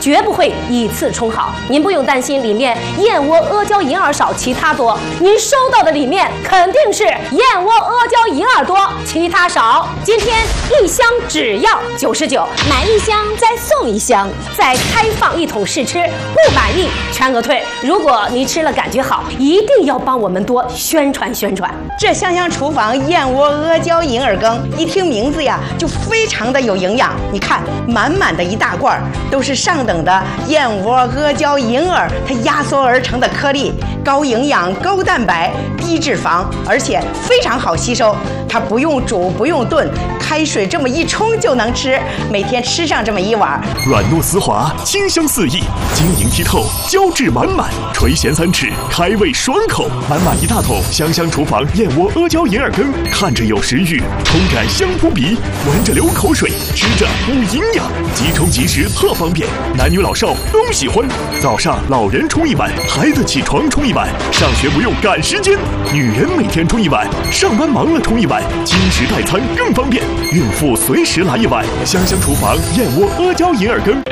绝不会以次充好。您不用担心里面燕窝、阿胶、银耳少，其他多。您收到的里面肯定是燕窝、阿胶、银耳多，其他少。今天一箱只要99，买一箱再送一箱，再开放一桶试吃，不满意全额退。如果你吃了感觉好，一定要帮我们多宣传宣传。 这香香厨房燕窝、阿胶、银耳羹，一听名字呀就非常的有营养。你看，满满的一大罐都是上等的燕窝、阿胶、银耳它压缩而成的颗粒，高营养、高蛋白、低脂肪，而且非常好吸收。它不用煮，不用炖，开水这么一冲就能吃。每天吃上这么一碗， 软糯丝滑，清香四溢，晶莹剔透，胶质满满，垂涎3尺，开胃爽口。满满一大桶香香厨房燕窝、阿胶、银耳羹，看着有食欲，冲感香扑鼻，闻着流口水，吃着补营养，即冲即食特方便，男女老少都喜欢。早上老人冲一碗，孩子起床冲一碗，上学不用赶时间，女人每天冲一碗，上班忙了冲一碗，轻食代餐更方便，孕妇随时来一碗。香香厨房燕窝、阿胶、银耳羹。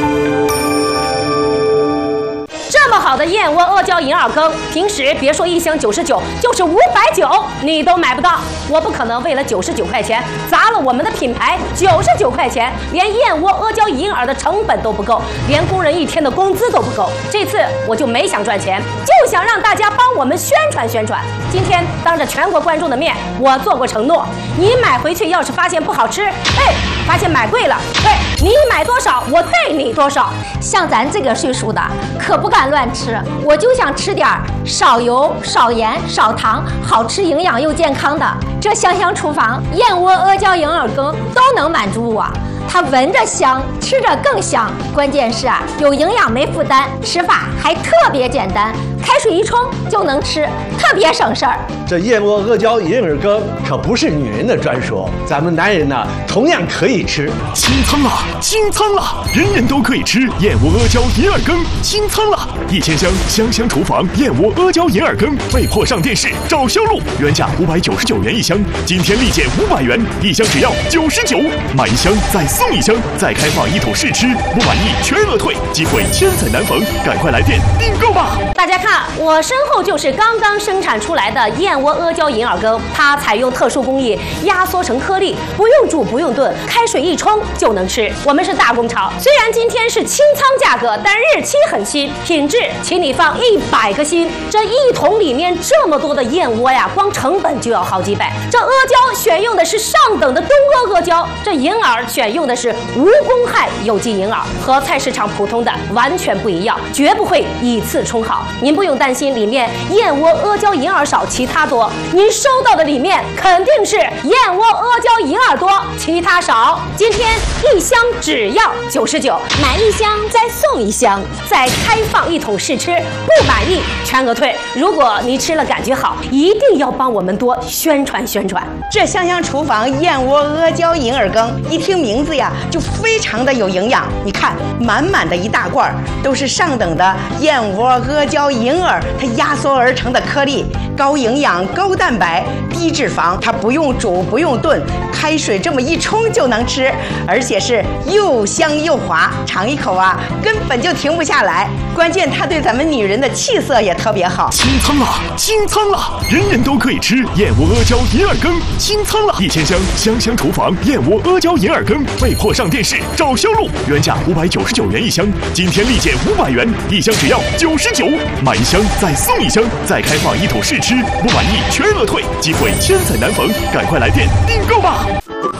这么好的燕窝、阿胶、银耳羹，平时别说一箱99，就是590你都买不到。我不可能为了99块钱砸了我们的品牌，99块钱连燕窝、阿胶、银耳的成本都不够，连工人一天的工资都不够。这次我就没想赚钱，就想让大家帮我们宣传宣传。今天当着全国观众的面，我做过承诺，你买回去要是发现不好吃，发现买贵了，你买多少我退你多少。 像咱这个岁数的可不敢乱吃，我就想吃点少油、少盐、少糖，好吃、营养又健康的。这香香厨房燕窝、阿胶、银耳羹都能满足我。它闻着香，吃着更香，关键是有营养没负担，吃法还特别简单，开水一冲就能吃，特别省事儿。 这燕窝、阿胶、银耳羹可不是女人的专属，咱们男人呢同样可以吃。 清仓了，清仓了，人人都可以吃燕窝、阿胶、银耳羹，清仓了！1000箱香香厨房燕窝、阿胶、银耳羹被迫上电视找销路，原价599元一箱，今天立减500元，一箱只要99，买一箱再送一箱，再开放一桶试吃，不满意全额退，机会千载难逢，赶快来电订购吧！ 大家看，我身后就是刚刚生产出来的燕窝、阿胶、银耳羹，它采用特殊工艺压缩成颗粒，不用煮不用炖，开水一冲就能吃。我们是大工厂，虽然今天是清仓价格，但日期很新，品质请你放100个心。这一桶里面这么多的燕窝呀，光成本就要好几百。这阿胶选用的是上等的东阿阿胶，这银耳选用的是无公害有机银耳，和菜市场普通的完全不一样，绝不会以次充好。您不用担心里面燕窝、阿胶、银耳少，其他多。您收到的里面肯定是燕窝、阿胶、银耳多，其他少。今天一箱只要99，买一箱再送一箱，再开放一桶试吃，不满意全额退。如果你吃了感觉好，一定要帮我们多宣传宣传。 这香香厨房燕窝、阿胶、银耳羹，一听名字呀就非常的有营养。你看，满满的一大罐都是上等的燕窝、阿胶、银耳它压缩而成的颗粒，高营养、高蛋白、低脂肪，它不用煮不用炖，开水这么一冲就能吃，而且是又香又滑，尝一口啊根本就停不下来。关键它对咱们女人的气色也特别好。 清仓了，清仓了，人人都可以吃燕窝、阿胶、银耳羹，清仓了！1000箱香香厨房燕窝、阿胶、银耳羹被迫上电视找销路，原价599元一箱，今天立减500元，一箱只要99，买一箱再送一箱，再开放一桶试吃，不满意全额退，机会千载难逢，赶快来电订购吧！